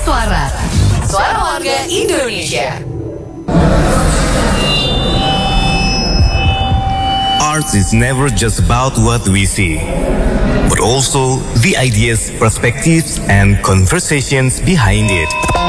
Suara. Suara warga Indonesia. Art is never just about what we see, but also the ideas, perspectives, and conversations behind it.